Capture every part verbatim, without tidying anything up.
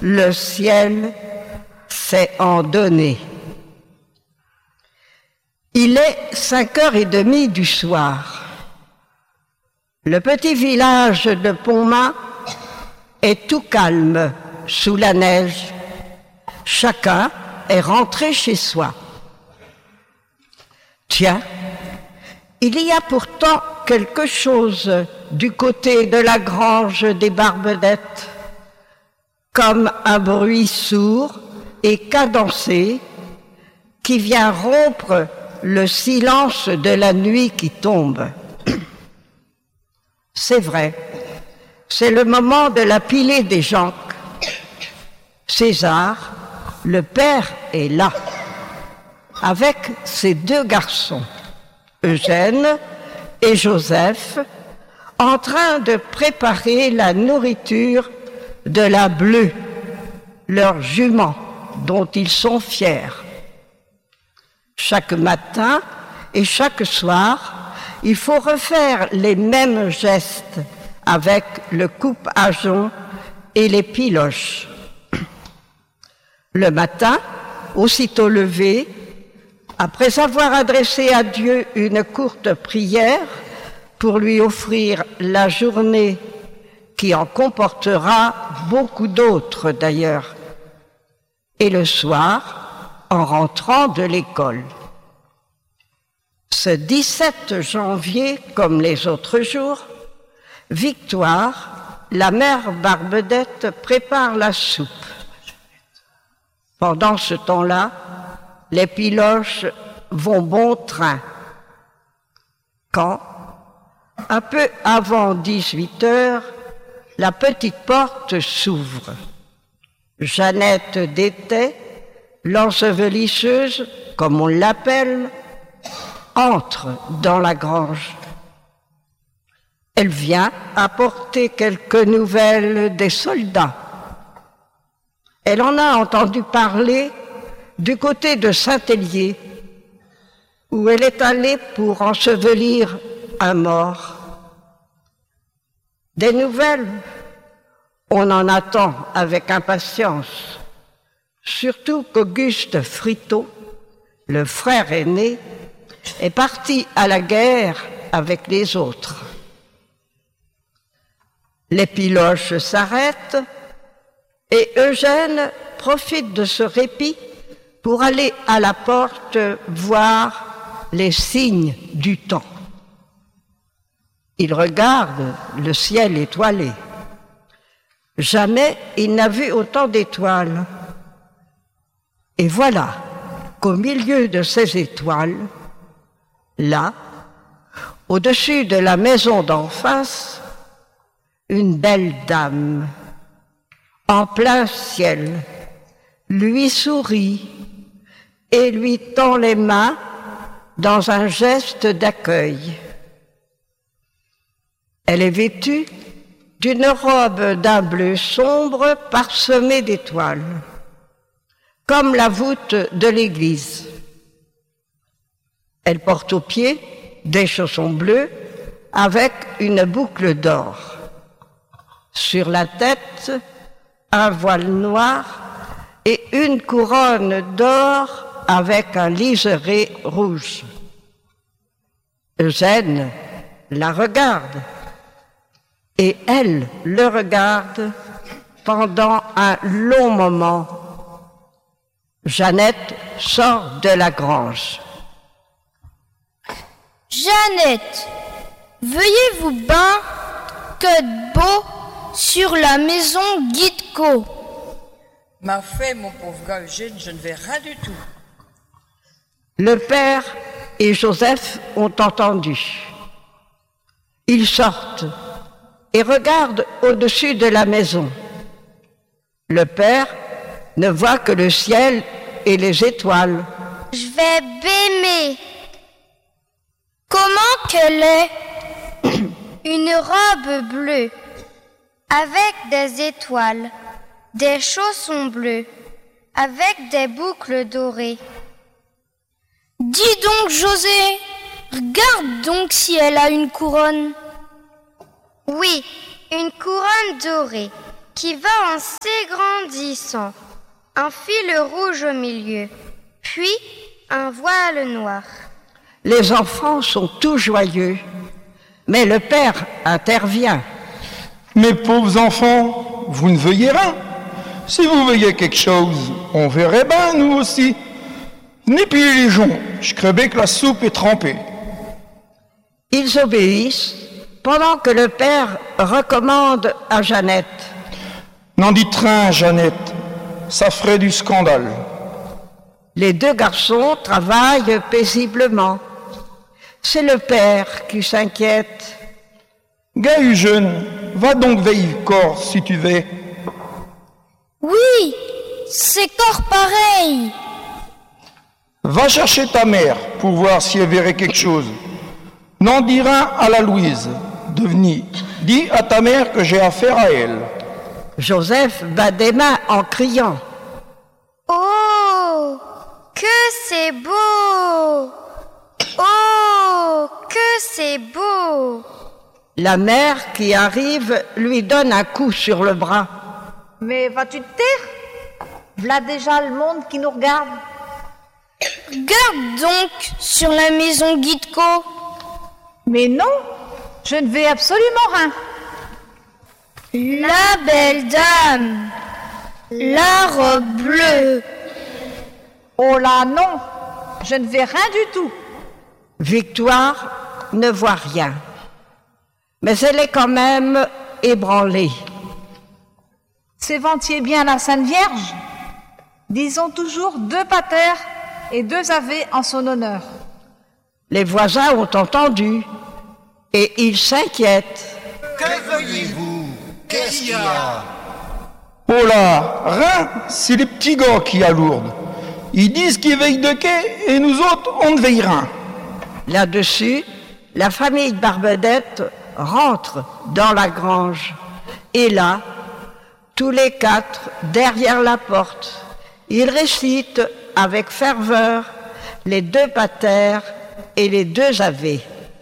le ciel s'est en donné. Il est cinq heures et demie du soir. Le petit village de Pontmain est tout calme sous la neige. Chacun est rentré chez soi. Tiens, il y a pourtant quelque chose du côté de la grange des Barbedettes, comme un bruit sourd et cadencé qui vient rompre le silence de la nuit qui tombe. C'est vrai, c'est le moment de la pilée des joncs. César, le père, est là, avec ses deux garçons, Eugène et Joseph, en train de préparer la nourriture de la Bleue, leur jument dont ils sont fiers. Chaque matin et chaque soir, il faut refaire les mêmes gestes avec le coupe-ajonc et les piloches. Le matin, aussitôt levé, après avoir adressé à Dieu une courte prière pour lui offrir la journée qui en comportera beaucoup d'autres d'ailleurs, et le soir, en rentrant de l'école. Ce dix-sept janvier, comme les autres jours, Victoire, la mère Barbedette, prépare la soupe. Pendant ce temps-là, les piloches vont bon train. Quand, un peu avant dix-huit heures, la petite porte s'ouvre. Jeannette Détay, l'ensevelisseuse, comme on l'appelle, entre dans la grange. Elle vient apporter quelques nouvelles des soldats. Elle en a entendu parler du côté de Saint-Hélier, où elle est allée pour ensevelir un mort. Des nouvelles, on en attend avec impatience, surtout qu'Auguste Fritot, le frère aîné, est parti à la guerre avec les autres. Les piloches s'arrêtent et Eugène profite de ce répit pour aller à la porte voir les signes du temps. Il regarde le ciel étoilé. Jamais il n'a vu autant d'étoiles. Et voilà qu'au milieu de ces étoiles, là, au-dessus de la maison d'en face, une belle dame, en plein ciel, lui sourit et lui tend les mains dans un geste d'accueil. Elle est vêtue d'une robe d'un bleu sombre parsemée d'étoiles, comme la voûte de l'église. Elle porte aux pieds des chaussons bleus avec une boucle d'or. Sur la tête, un voile noir et une couronne d'or avec un liseré rouge. Eugène la regarde et elle le regarde pendant un long moment. Jeannette sort de la grange. Jeannette, veuillez-vous ben que de beau sur la maison Guitco. Ma fée, mon pauvre gars Eugène, je ne vais rien du tout. Le père et Joseph ont entendu. Ils sortent et regardent au-dessus de la maison. Le père ne voit que le ciel et les étoiles. Je vais baimer. Comment qu'elle est? Une robe bleue, avec des étoiles, des chaussons bleus, avec des boucles dorées. Dis donc, José, regarde donc si elle a une couronne. Oui, une couronne dorée, qui va en s'égrandissant, un fil rouge au milieu, puis un voile noir. Les enfants sont tout joyeux, mais le père intervient. Mes pauvres enfants, vous ne veuillez rien. Si vous veuillez quelque chose, on verrait bien, nous aussi. Venez plier les joncs, je crevais que la soupe est trempée. Ils obéissent pendant que le père recommande à Jeannette. N'en dites rien, Jeannette, ça ferait du scandale. Les deux garçons travaillent paisiblement. C'est le père qui s'inquiète. Gahu jeune, va donc veiller corps si tu veux. Oui, c'est corps pareil. Va chercher ta mère pour voir si elle verrait quelque chose. N'en dis rien à la Louise. Devenez, dis à ta mère que j'ai affaire à elle. Joseph bat des mains en criant. Oh, que c'est beau! Oh, que c'est beau! La mère qui arrive lui donne un coup sur le bras. Mais vas-tu te taire? V'là déjà le monde qui nous regarde. Garde donc sur la maison Guitco. Mais non, je ne vais absolument rien. La belle dame, la robe bleue. Oh là non, je ne vais rien du tout. Victoire ne voit rien, mais elle est quand même ébranlée. S'éventiez bien la Sainte Vierge. Disons toujours deux patères et deux ave en son honneur. Les voisins ont entendu et ils s'inquiètent. Que veuillez-vous? Qu'est-ce qu'il y a? Oh là, rien, c'est les petits gars qui a Lourdes. Ils disent qu'ils veillent de quai et nous autres, on ne veille rien. Là-dessus, la famille Barbedette rentre dans la grange. Et là, tous les quatre, derrière la porte, ils récitent avec ferveur les deux patères et les deux ave.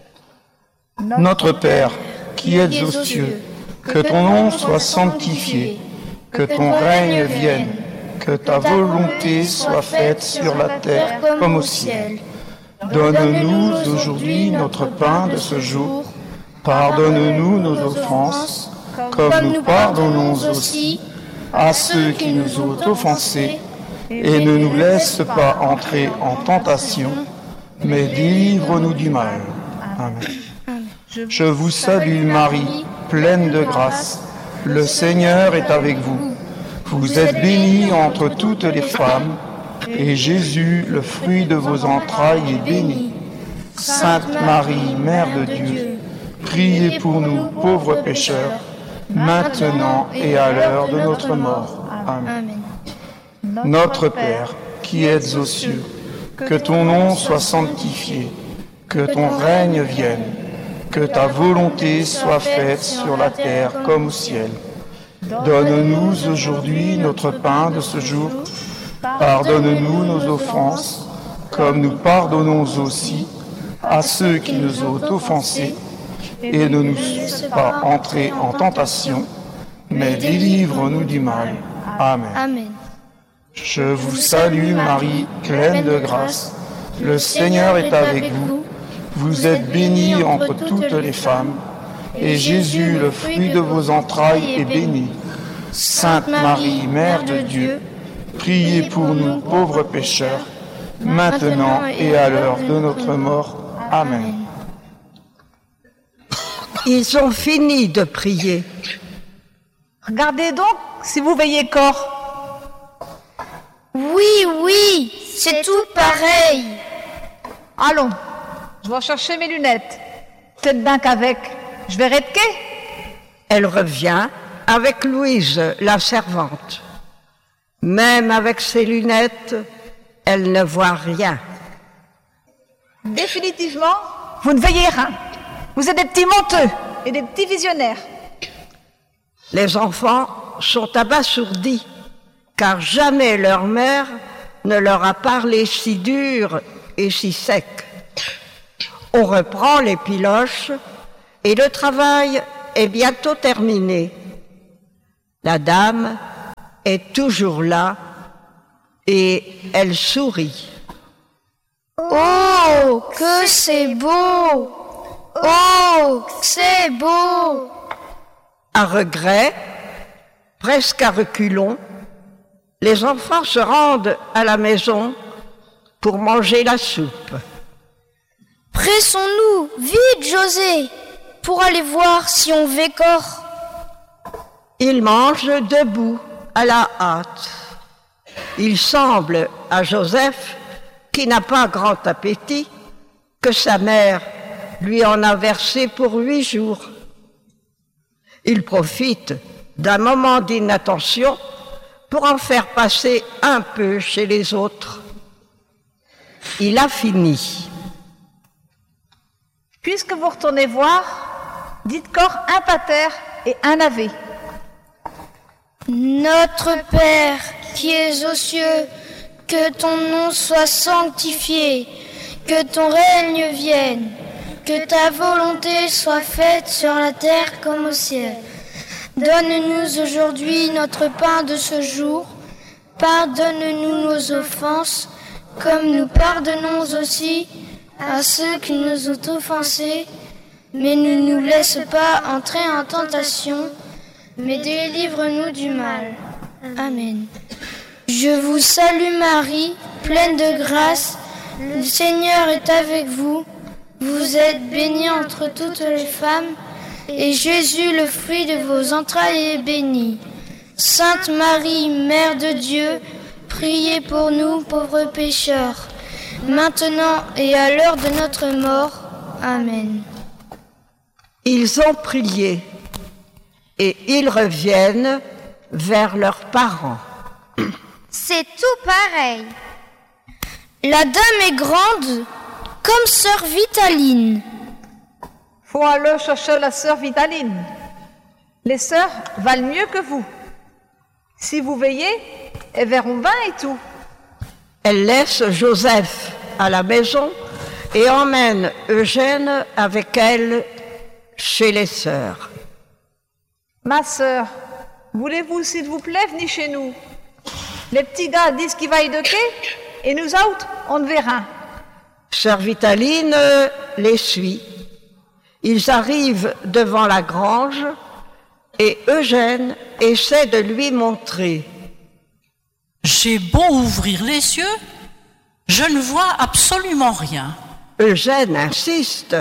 Notre Père, qui êtes aux cieux, que ton nom soit sanctifié, que ton règne vienne, que ta volonté soit faite sur la terre comme au ciel. Donne-nous aujourd'hui notre pain de ce jour. Pardonne-nous nos offenses, comme nous pardonnons aussi à ceux qui nous ont offensés. Et ne nous laisse pas entrer en tentation, mais délivre-nous du mal. Amen. Je vous salue Marie, pleine de grâce. Le Seigneur est avec vous. Vous êtes bénie entre toutes les femmes, et Jésus, le fruit de vos entrailles, est béni. Sainte Marie, Mère de Dieu, priez pour nous pauvres pécheurs, maintenant et à l'heure de notre mort. Amen. Notre Père, qui êtes aux cieux, que ton nom soit sanctifié, que ton règne vienne, que ta volonté soit faite sur la terre comme au ciel. Donne-nous aujourd'hui notre pain de ce jour. Pardonne-nous nos offenses, comme nous pardonnons aussi à ceux qui nous ont offensés. Et ne nous laisse pas entrer en tentation, mais délivre-nous du mal. Amen. Amen. Je vous salue Marie, pleine de grâce. Le Seigneur est avec vous. Vous êtes bénie entre toutes les femmes, et Jésus, le fruit de vos entrailles, est béni. Sainte Marie, Mère de Dieu, priez pour nous pauvres pécheurs, maintenant et à l'heure de notre mort. Amen. Ils ont fini de prier. Regardez donc si vous veillez corps. Oui, oui, c'est tout pareil. Allons, je vais chercher mes lunettes. Peut-être bien qu'avec, je verrai de quai. Elle revient avec Louise, la servante. Même avec ses lunettes, elle ne voit rien. Définitivement, vous ne veillez rien. Vous êtes des petits menteux et des petits visionnaires. Les enfants sont abasourdis, car jamais leur mère ne leur a parlé si dur et si sec. On reprend les piloches et le travail est bientôt terminé. La dame est toujours là et elle sourit. Oh, que c'est beau! Oh, c'est beau! À regret, presque à reculons, les enfants se rendent à la maison pour manger la soupe. Pressons-nous, vite José, pour aller voir si on vécore. Ils mangent debout, à la hâte. Il semble à Joseph, qui n'a pas grand appétit, que sa mère lui en a versé pour huit jours. Il profite d'un moment d'inattention pour en faire passer un peu chez les autres. Il a fini. Puisque vous retournez voir, dites corps un pater et un ave. Notre Père qui es aux cieux, que ton nom soit sanctifié, que ton règne vienne, que ta volonté soit faite sur la terre comme au ciel. Donne-nous aujourd'hui notre pain de ce jour. Pardonne-nous nos offenses, comme nous pardonnons aussi à ceux qui nous ont offensés. Mais ne nous laisse pas entrer en tentation, mais délivre-nous du mal. Amen. Je vous salue Marie, pleine de grâce, le Seigneur est avec vous. Vous êtes bénie entre toutes les femmes, et Jésus, le fruit de vos entrailles, est béni. Sainte Marie, Mère de Dieu, priez pour nous, pauvres pécheurs, maintenant et à l'heure de notre mort. Amen. Ils ont prié et ils reviennent vers leurs parents. C'est tout pareil. La dame est grande, comme sœur Vitaline. Faut aller chercher la sœur Vitaline. Les sœurs valent mieux que vous. Si vous veillez, elles verront bien et tout. Elle laisse Joseph à la maison et emmène Eugène avec elle chez les sœurs. Ma sœur, voulez-vous s'il vous plaît venir chez nous? Les petits gars disent qu'ils vaillent de quai et nous autres, on ne verra. Sœur Vitaline les suit. Ils arrivent devant la grange et Eugène essaie de lui montrer. J'ai beau ouvrir les yeux, je ne vois absolument rien. Eugène insiste.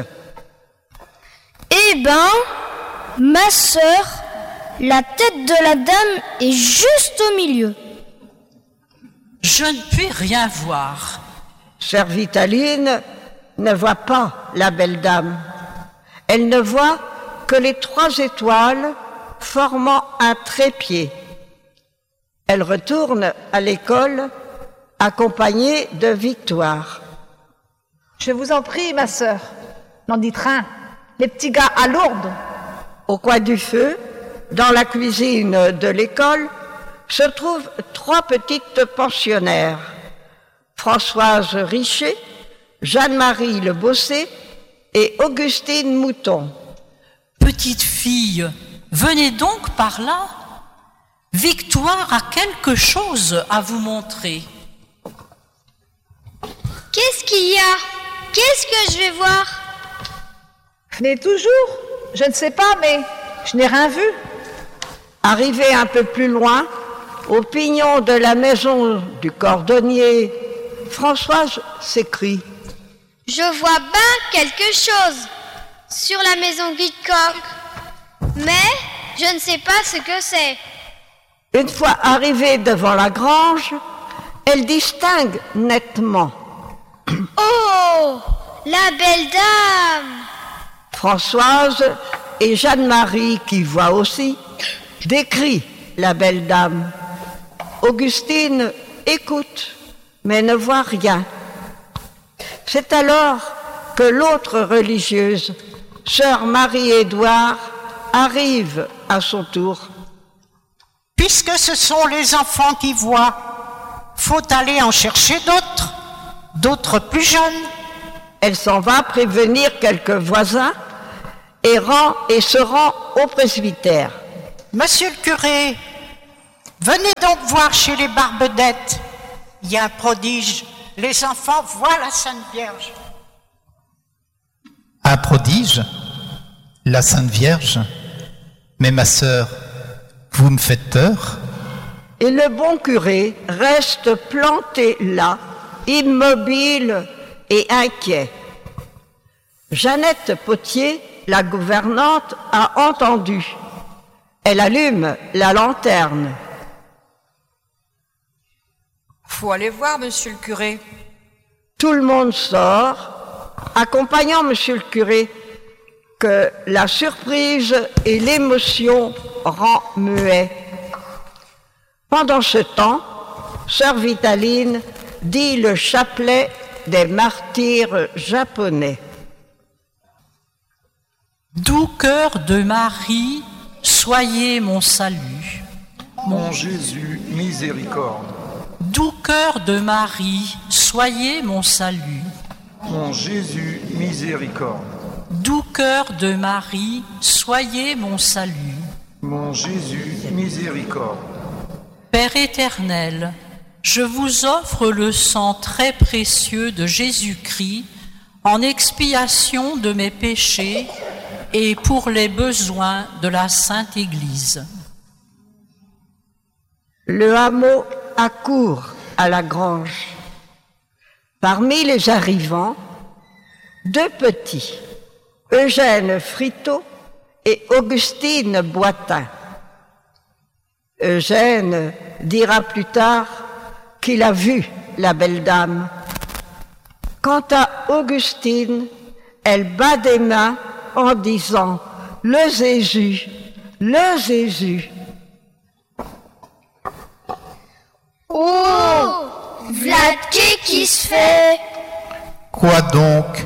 Eh ben, ma sœur, la tête de la dame est juste au milieu. Je ne puis rien voir. Sœur Vitaline ne voit pas la belle dame. Elle ne voit que les trois étoiles formant un trépied. Elle retourne à l'école accompagnée de Victoire. Je vous en prie, ma sœur, n'en dites rien. Les petits gars à Lourdes. Au coin du feu, dans la cuisine de l'école, se trouvent trois petites pensionnaires. Françoise Richet, Jeanne-Marie Le Bossé et Augustine Mouton. Petite fille, venez donc par là. Victoire a quelque chose à vous montrer. Qu'est-ce qu'il y a? Qu'est-ce que je vais voir? Venez toujours? Je ne sais pas, mais je n'ai rien vu. Arrivé un peu plus loin, au pignon de la maison du cordonnier, Françoise s'écrie. Je vois bien quelque chose sur la maison Guitcock, mais je ne sais pas ce que c'est. Une fois arrivée devant la grange, elle distingue nettement. Oh, la belle dame! Françoise et Jeanne-Marie, qui voient aussi, décrient la belle dame. Augustine écoute, mais ne voit rien. C'est alors que l'autre religieuse, sœur Marie-Édouard, arrive à son tour. Puisque ce sont les enfants qui voient, faut aller en chercher d'autres, d'autres plus jeunes. Elle s'en va prévenir quelques voisins et, rend, et se rend au presbytère. Monsieur le curé, Venez donc voir chez les Barbedettes. Il y a un prodige. Les enfants voient la Sainte Vierge. Un prodige? La Sainte Vierge? Mais ma sœur, vous me faites peur? Et le bon curé reste planté là, immobile et inquiet. Jeannette Potier, la gouvernante, a entendu. Elle allume la lanterne. Faut aller voir, monsieur le curé. Tout le monde sort, accompagnant monsieur le curé, que la surprise et l'émotion rend muet. Pendant ce temps, sœur Vitaline dit le chapelet des martyrs japonais. Doux cœur de Marie, soyez mon salut. Mon Jésus, miséricorde. Doux cœur de Marie, soyez mon salut. Mon Jésus, miséricorde. Doux cœur de Marie, soyez mon salut. Mon Jésus, miséricorde. Père éternel, je vous offre le sang très précieux de Jésus-Christ en expiation de mes péchés et pour les besoins de la Sainte Église. Le hameau accourt à la grange. Parmi les arrivants, deux petits, Eugène Friteau et Augustine Boitin. Eugène dira plus tard qu'il a vu la belle dame. Quant à Augustine, elle bat des mains en disant « Le Jésus, le Jésus ». Oh, v'là qui se fait. Quoi donc?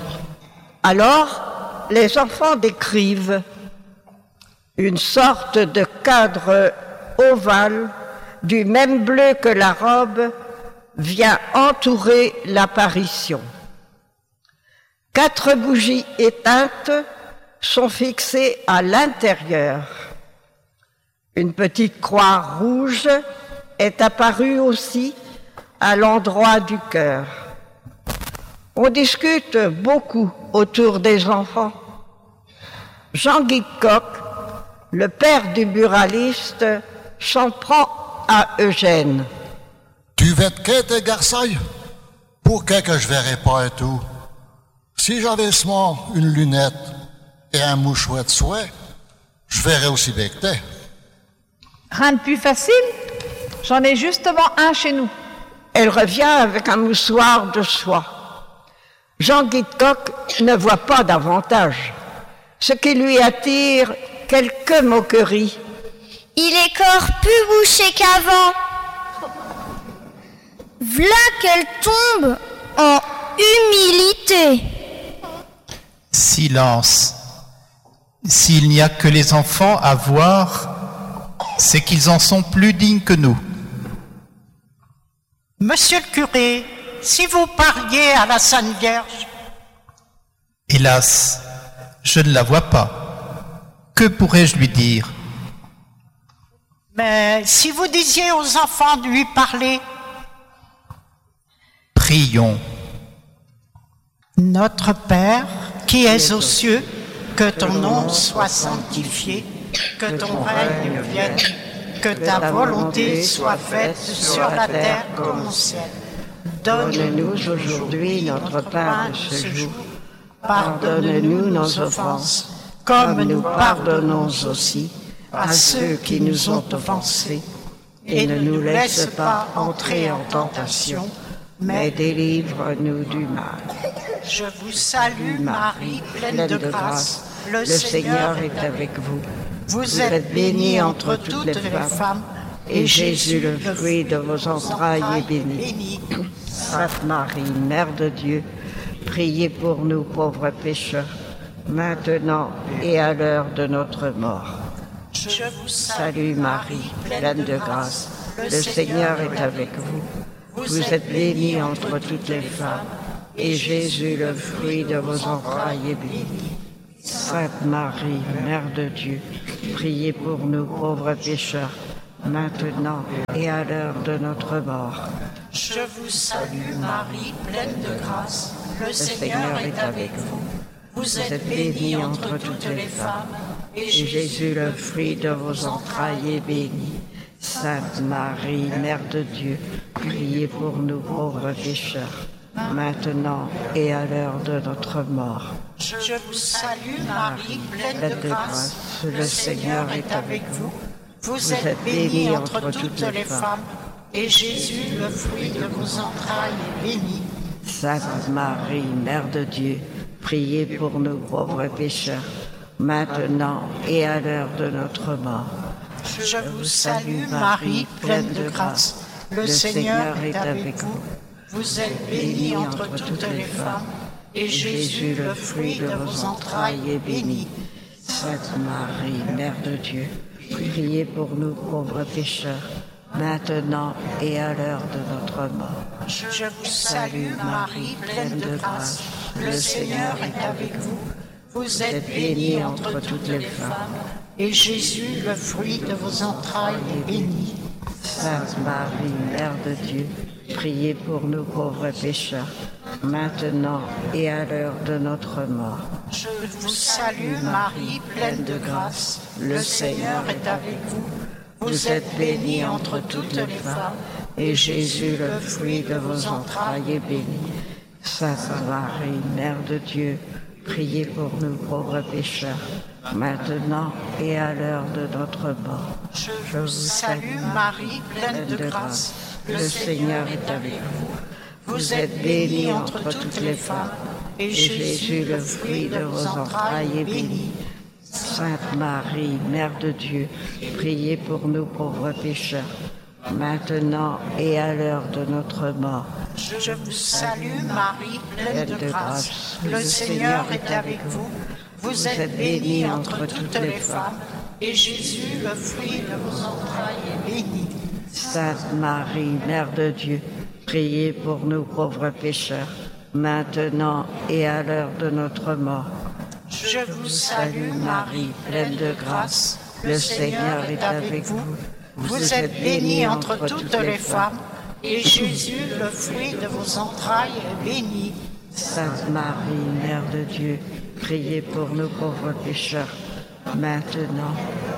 Alors, les enfants décrivent une sorte de cadre ovale du même bleu que la robe vient entourer l'apparition. Quatre bougies éteintes sont fixées à l'intérieur. Une petite croix rouge est apparue aussi à l'endroit du cœur. On discute beaucoup autour des enfants. Jean-Guy Coq, le père du buraliste, s'en prend à Eugène. Tu vas te quitter, garçon? Pour que que je verrai pas et tout. Si j'avais seulement une lunette et un mouchoir de soie, je verrais aussi bien que t'es. Rien de plus facile? J'en ai justement un chez nous. Elle revient avec un moussoir de soie. Jean-Guy Coq ne voit pas davantage, ce qui lui attire quelques moqueries. Il est corps plus bouché qu'avant. V'là qu'elle tombe en humilité. Silence. S'il n'y a que les enfants à voir, c'est qu'ils en sont plus dignes que nous. Monsieur le curé, si vous parliez à la Sainte Vierge. Hélas, je ne la vois pas. Que pourrais-je lui dire? Mais si vous disiez aux enfants de lui parler. Prions. Notre Père, qui es aux cieux, que ton nom soit sanctifié, que ton règne vienne, que ta volonté soit faite sur la terre comme au ciel. Donne-nous aujourd'hui notre pain de ce jour. Pardonne-nous nos offenses, comme nous pardonnons aussi à ceux qui nous ont offensés. Et ne nous laisse pas entrer en tentation, mais délivre-nous du mal. Je vous salue, Marie, pleine de grâce. Le Seigneur est avec vous. Vous êtes bénie entre toutes les femmes, et Jésus, le fruit de vos entrailles, est béni. Sainte Marie, Mère de Dieu, priez pour nous pauvres pécheurs, maintenant et à l'heure de notre mort. Je vous salue Marie, pleine de grâce. Le Seigneur est avec vous. Vous êtes bénie entre toutes les femmes, et Jésus, le fruit de vos entrailles, est béni. Sainte Marie, Mère de Dieu, priez pour nous pauvres pécheurs, maintenant et à l'heure de notre mort. Je vous salue Marie, pleine de grâce. Le Seigneur est avec vous. Vous êtes bénie entre toutes les femmes, et Jésus, le fruit de vos entrailles, est béni. Sainte Marie, Mère de Dieu, priez pour nous pauvres pécheurs, maintenant et à l'heure de notre mort. Je vous salue Marie, pleine de grâce. Le Seigneur est avec vous. Vous êtes bénie entre toutes les femmes, et Jésus, le fruit de vos entrailles, est béni. Sainte Marie, Mère de Dieu, priez pour nous pauvres pécheurs, maintenant et à l'heure de notre mort. Je vous salue Marie, pleine de grâce. Le Seigneur est avec vous. Vous êtes bénie entre toutes les femmes, et Jésus, le fruit de vos entrailles, est béni. Sainte Marie, Mère de Dieu, priez pour nous pauvres pécheurs, maintenant et à l'heure de notre mort. Je vous salue Marie, pleine de grâce. Le Seigneur est avec vous. Vous êtes bénie entre toutes les femmes, et Jésus, le fruit de vos entrailles, est béni. Sainte Marie, Mère de Dieu, priez pour nous pauvres pécheurs, maintenant et à l'heure de notre mort. Je vous salue Marie, pleine de grâce. Le Seigneur est avec vous. Vous êtes bénie entre toutes les femmes, et Jésus, le fruit de vos entrailles, est béni. Sainte Marie, Mère de Dieu, priez pour nous pauvres pécheurs, maintenant et à l'heure de notre mort. Je vous salue Marie, pleine de grâce. Le Seigneur est avec vous. Vous êtes bénie entre toutes les femmes, et Jésus, le fruit de vos entrailles, est béni. Sainte Marie, Mère de Dieu, priez pour nous pauvres pécheurs, maintenant et à l'heure de notre mort. Je vous salue Marie, pleine de grâce. Le Seigneur est avec vous. Vous êtes bénie entre toutes les femmes, et Jésus, le fruit de vos entrailles, est béni. Sainte Marie, Mère de Dieu, priez pour nous pauvres pécheurs, maintenant et à l'heure de notre mort. Je vous salue Marie, pleine de grâce. Le Seigneur est avec vous. Vous êtes bénie entre toutes les femmes, et Jésus, le fruit de vos entrailles, est béni. Sainte Marie, Mère de Dieu, priez pour nous pauvres pécheurs, maintenant